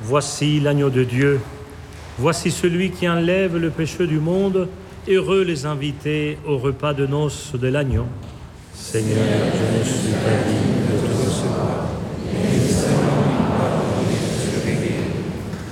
Voici l'agneau de Dieu. Voici celui qui enlève le péché du monde. Heureux les invités au repas de noces de l'agneau. Seigneur, je ne suis pas digne